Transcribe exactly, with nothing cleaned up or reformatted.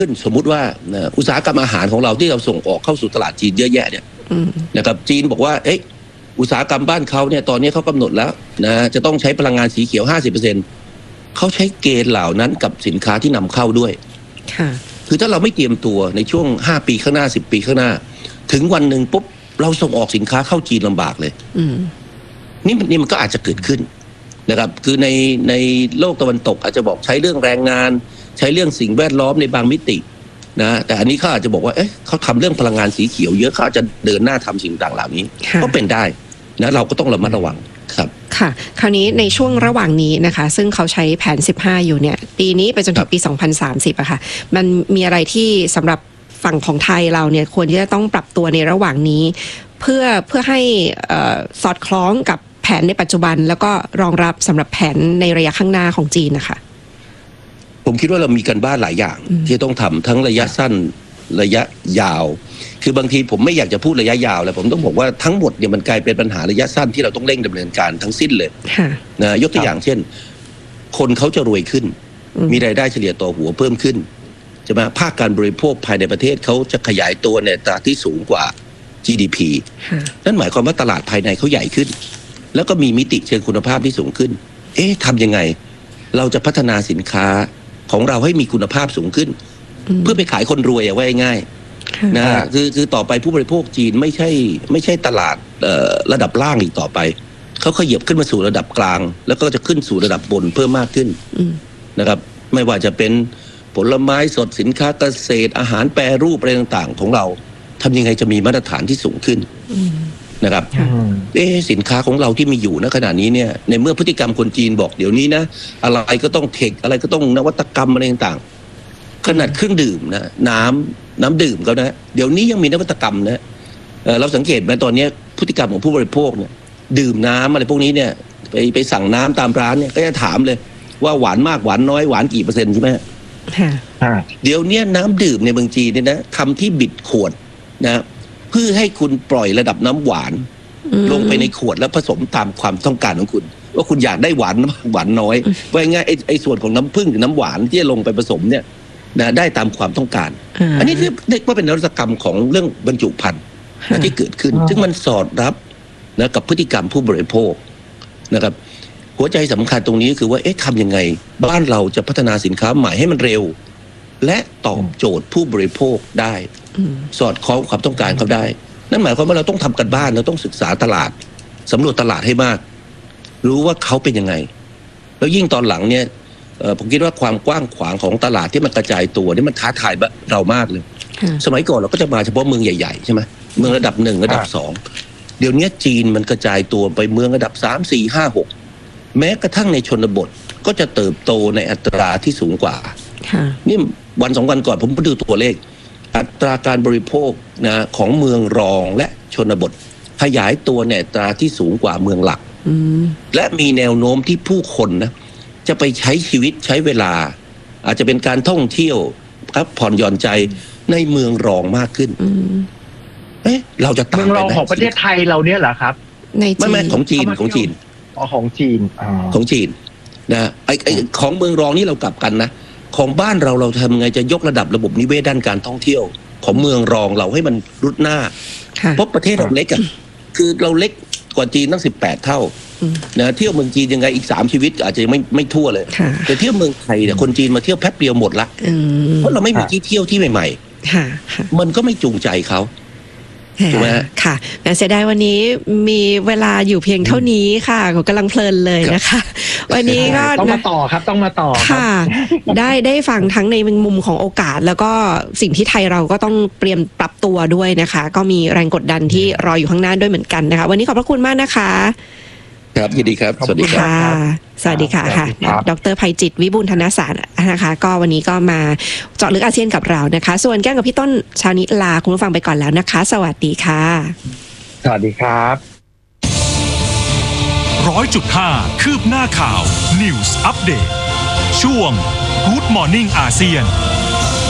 ขึ้นสมมุติว่าอุตสาหกรรมอาหารของเราที่เราส่งออกเข้าสู่ตลาดจีนเยอะแยะเนี่ยนะครับจีนบอกว่าเอ๊ะอุตสาหกรรมบ้านเขาเนี่ยตอนนี้เขากำหนดแล้วนะจะต้องใช้พลังงานสีเขียว ห้าสิบเปอร์เซ็นต์ เขาใช้เกณฑ์เหล่านั้นกับสินค้าที่นำเข้าด้วยค่ะคือถ้าเราไม่เตรียมตัวในช่วงห้าปีข้างหน้าสิบปีข้างหน้าถึงวันหนึ่งปุ๊บเราส่งออกสินค้าเข้าจีนลำบากเลยนี่นี่มันก็อาจจะเกิดขึ้นนะครับคือในในโลกตะวันตกอาจจะบอกใช้เรื่องแรงงานใช้เรื่องสิ่งแวดล้อมในบางมิตินะแต่อันนี้เขาอาจจะบอกว่าเอ๊ะเขาทำเรื่องพลังงานสีเขียวเยอะเขาอาจจะเดินหน้าทำสิ่งต่างเหล่านี้ก็เป็นได้นะเราก็ต้องระมัดระวังครับค่ะคราวนี้ในช่วงระหว่างนี้นะคะซึ่งเขาใช้แผนสิบห้าอยู่เนี่ยปีนี้ไปจนถึงปีสองพันสามสิบอะค่ะมันมีอะไรที่สำหรับฝั่งของไทยเราเนี่ยควรที่จะต้องปรับตัวในระหว่างนี้เพื่อเพื่อให้สอดคล้องกับแผนในปัจจุบันแล้วก็รองรับสำหรับแผนในระยะข้างหน้าของจีนนะคะผมคิดว่าเรามีกันบ้านหลายอย่างที่ต้องทำทั้งระยะสั้นระยะยาวคือบางทีผมไม่อยากจะพูดระยะยาวแล้วผมต้องบอกว่าทั้งหมดเนี่ยมันกลายเป็นปัญหาระยะสั้นที่เราต้องเร่งดำเนินการทั้งสิ้นเลยนะยกตัวอย่างเช่นคนเขาจะรวยขึ้นมีรายได้เฉลี่ยต่อหัวเพิ่มขึ้นใช่ไหมภาคการบริโภคภายในประเทศเขาจะขยายตัวในอัตราที่สูงกว่า จี ดี พี นั่นหมายความว่าตลาดภายในเขาใหญ่ขึ้นแล้วก็มีมิติเชิงคุณภาพที่สูงขึ้นเอ๊ะทำยังไงเราจะพัฒนาสินค้าของเราให้มีคุณภาพสูงขึ้นเพื่อไปขายคนรวยเอาไว้ง่ายนะคือคือต่อไปผู้บริโภคจีนไม่ใช่ไม่ใช่ตลาดระดับล่างอีกต่อไปเขาขยับขึ้นมาสู่ระดับกลางแล้วก็จะขึ้นสู่ระดับบนเพิ่มมากขึ้นนะครับไม่ว่าจะเป็นผลไม้สดสินค้าเกษตรอาหารแปรรูปอะไรต่างๆของเราทำยังไงจะมีมาตรฐานที่สูงขึ้นนะครับเอ๊ะสินค้าของเราที่มีอยู่ณขณะนี้เนี่ยในเมื่อพฤติกรรมคนจีนบอกเดี๋ยวนี้นะอะไรก็ต้องเทคอะไรก็ต้องนวัตกรรมอะไรต่างๆขนาดเครื่องดื่มนะน้ำน้ำดื่มเขานะเดี๋ยวนี้ยังมีนวัตกรรมนะเเราสังเกตไหมตอนนี้พฤติกรรมของผู้บริโภคเนี่ยดื่มน้ำอะไรพวกนี้เนี่ยไปไปสั่งน้ำตามร้านเนี่ยก็จะถามเลยว่าหวานมากหวานน้อยหวานกี่เปอร์เซ็นต์ใช่ไหมเดี๋ยวนี้น้ำดื่มในเมืองจีนเนี่ยนะทำที่บิดขวดนะเพื่อให้คุณปล่อยระดับน้ำหวานลงไปในขวดแล้วผสมตามความต้องการของคุณว่าคุณอยากได้หวานหวานน้อยว่าง่ายไอ้ไอ้ส่วนของน้ำผึ้งหรือน้ำหวานที่จะลงไปผสมเนี่ยนะได้ตามความต้องการอันนี้เรียกว่าเป็นนวัตกรรมของเรื่องบรรจุภัณฑ์ที่เกิดขึ้นซึ่งมันสอดรับนะกับพฤติกรรมผู้บริโภคนะครับหัวใจสำคัญตรงนี้คือว่าเอ๊ะทำยังไงบ้านเราจะพัฒนาสินค้าใหม่ให้มันเร็วและตอบโจทย์ผู้บริโภคได้สอดคล้องความต้องการเขาได้นั่นหมายความว่าเราต้องทำกันบ้านเราต้องศึกษาตลาดสำรวจตลาดให้มากรู้ว่าเขาเป็นยังไงแล้วยิ่งตอนหลังเนี่ยผมคิดว่าความกว้างขวางของตลาดที่มันกระจายตัวนี่มันท้าทายเรามากเลยสมัยก่อนเราก็จะมาเฉพาะเมืองใหญ่ๆใช่ไหมเมืองระดับหนึ่งระดับสองเดี๋ยวนี้จีนมันกระจายตัวไปเมืองระดับสามสี่ห้าหกแม้กระทั่งในชนบทก็จะเติบโตในอัตราที่สูงกว่านี่วันสองวันก่อนผมไปดูตัวเลขอัตราการบริโภคนะของเมืองรองและชนบทขยายตัวในอัตราที่สูงกว่าเมืองหลักและมีแนวโน้มที่ผู้คนนะจะไปใช้ชีวิตใช้เวลาอาจจะเป็นการท่องเที่ยวครับผ่อนหย่อนใจในเมืองรองมากขึ้นเอ๊ะเราจะตามไปไหมเมืองรองของประเทศไทยเราเนี่ยเหรอครับในจีนไม่ไม่ของจีนของจีนอ๋อของจีนของจีนนะไอไอของเมืองรองนี่เรากลับกันนะของบ้านเราเราทำไงจะยกระดับระบบนิเวศด้านการท่องเที่ยวของเมืองรองเราให้มันรุดหน้าเพราะประเทศเราเล็กอ่ะคือเราเล็กกว่าจีนตั้งสิบแปดเท่านะเที่ยวเมืองจีนยังไงอีกสามชีวิตอาจจะไม่ไม่ทั่วเลยแต่เที่ยวเมืองไทยเนี่ยคนจีนมาเที่ยวแป๊บเดียวหมดละเพราะเราไม่มีที่เที่ยวที่ใหม่ๆมันก็ไม่จูงใจเขาถูกไหมค่ะแต่เสียดายวันนี้มีเวลาอยู่เพียงเท่านี้ค่ะผมกำลังเพลินเลยนะคะวันนี้ก็ต้องมาต่อครับต้องมาต่อค่ะได้ได้ฟังทั้งในมุมของโอกาสแล้วก็สิ่งที่ไทยเราก็ต้องเตรียมปรับตัวด้วยนะคะก็มีแรงกดดันที่รออยู่ข้างหน้าด้วยเหมือนกันนะคะวันนี้ขอบพระคุณมากนะคะครับยินดีครับสวัสดีครับสวัสดีค่ะค่ะดร.ไพจิตรวิบูลย์ธนศาสตร์นะคะก็วันนี้ก็มาเจาะลึกอาเซียนกับเรานะคะส่วนแก้งกับพี่ต้นเช้านี้ลาคุณผู้ฟังไปก่อนแล้วนะคะสวัสดีค่ะสวัสดีครับร้อยจุดห้าคืบหน้าข่าว News Update ช่วง Good Morning อาเซียน